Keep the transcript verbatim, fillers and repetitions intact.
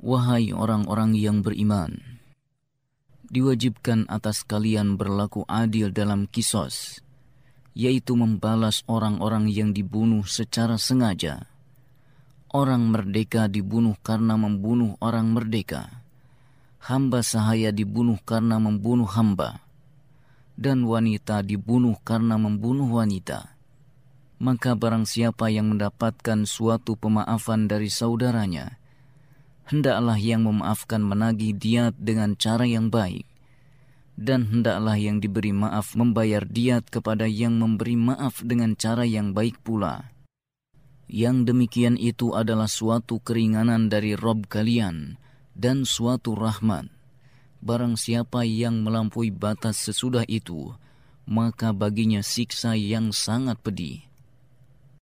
Wahai orang-orang yang beriman, diwajibkan atas kalian berlaku adil dalam kisos, yaitu membalas orang-orang yang dibunuh secara sengaja. Orang merdeka dibunuh karena membunuh orang merdeka. Hamba sahaya dibunuh karena membunuh hamba. Dan wanita dibunuh karena membunuh wanita. Maka barang siapa yang mendapatkan suatu pemaafan dari saudaranya, hendaklah yang memaafkan menagih diat dengan cara yang baik, dan hendaklah yang diberi maaf membayar diat kepada yang memberi maaf dengan cara yang baik pula. Yang demikian itu adalah suatu keringanan dari Rabb kalian dan suatu rahmat. Barang siapa yang melampaui batas sesudah itu, maka baginya siksa yang sangat pedih.